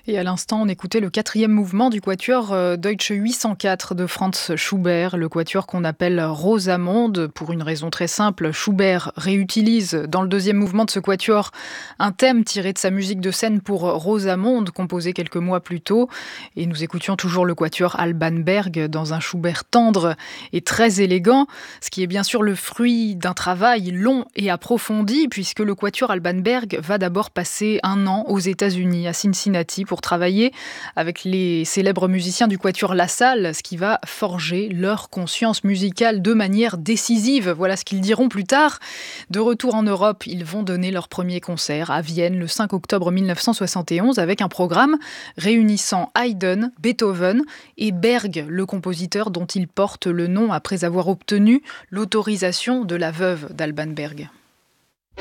Et à l'instant, on écoutait le 4e mouvement du quatuor Deutsche 804 de Franz Schubert, le quatuor qu'on appelle Rosamunde pour une raison très simple. Schubert réutilise dans le 2e mouvement de ce quatuor un thème tiré de sa musique de scène pour Rosamunde, composé quelques mois plus tôt. Et nous écoutions toujours le quatuor Alban Berg dans un Schubert tendre et très élégant, ce qui est bien sûr le fruit d'un travail long et approfondi, puisque le quatuor Alban Berg va d'abord passer 1 an aux États-Unis, à Cincinnati, pour travailler avec les célèbres musiciens du quatuor La Salle, ce qui va forger leur conscience musicale de manière décisive. Voilà ce qu'ils diront plus tard. De retour en Europe, ils vont donner leur premier concert à Vienne le 5 octobre 1971 avec un programme réunissant Haydn, Beethoven et Berg, le compositeur dont il porte le nom après avoir obtenu l'autorisation de la veuve d'Alban Berg.